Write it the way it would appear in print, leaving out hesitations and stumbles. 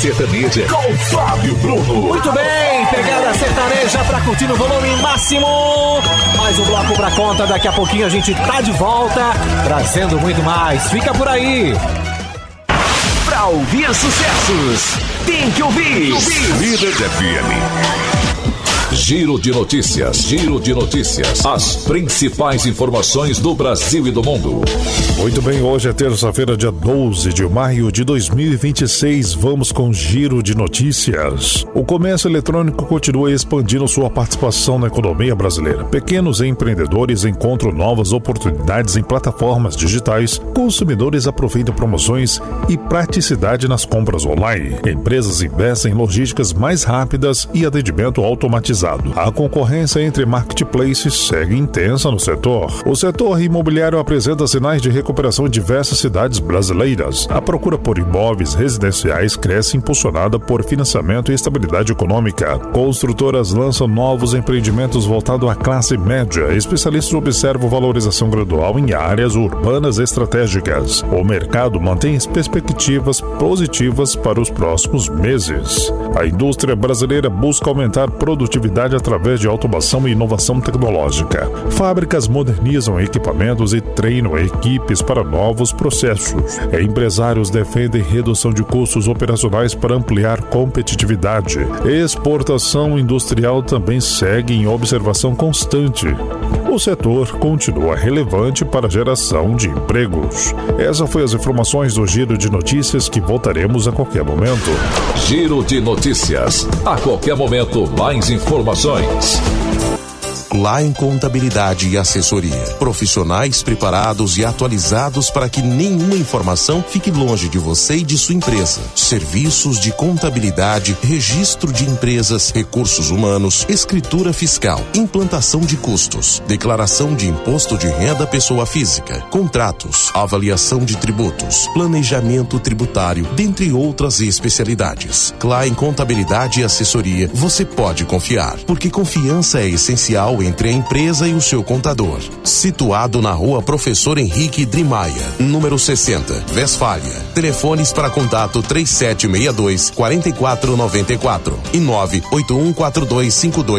sertaneja com Fábio Bruno. Muito bem, pegada sertaneja pra curtir no volume máximo. Mais um bloco pra conta, daqui a pouquinho a gente tá de volta, trazendo muito mais. Fica por aí. Pra ouvir sucessos, tem que ouvir. Líder FM. Giro de notícias. As principais informações do Brasil e do mundo. Muito bem, hoje é terça-feira, dia 12 de maio de 2026. Vamos com Giro de Notícias. O comércio eletrônico continua expandindo sua participação na economia brasileira. Pequenos empreendedores encontram novas oportunidades em plataformas digitais. Consumidores aproveitam promoções e praticidade nas compras online. Empresas investem em logísticas mais rápidas e atendimento automatizado. A concorrência entre marketplaces segue intensa no setor. O setor imobiliário apresenta sinais de recuperação em diversas cidades brasileiras. A procura por imóveis residenciais cresce, impulsionada por financiamento e estabilidade econômica. Construtoras lançam novos empreendimentos voltados à classe média. Especialistas observam valorização gradual em áreas urbanas estratégicas. O mercado mantém perspectivas positivas para os próximos meses. A indústria brasileira busca aumentar produtividade através de automação e inovação tecnológica. Fábricas modernizam equipamentos e treinam equipes para novos processos. Empresários defendem redução de custos operacionais para ampliar competitividade. Exportação industrial também segue em observação constante. O setor continua relevante para a geração de empregos. Essas foram as informações do Giro de Notícias, que voltaremos a qualquer momento. Giro de Notícias. A qualquer momento, mais informações. Klein Contabilidade e Assessoria. Profissionais preparados e atualizados para que nenhuma informação fique longe de você e de sua empresa. Serviços de contabilidade, registro de empresas, recursos humanos, escritura fiscal, implantação de custos, declaração de imposto de renda pessoa física, contratos, avaliação de tributos, planejamento tributário, dentre outras especialidades. Klein Contabilidade e Assessoria, você pode confiar, porque confiança é essencial entre a empresa e o seu contador. Situado na Rua Professor Henrique Drimaia, número 60, Westfália. Telefones para contato 3762-4494 e 9814252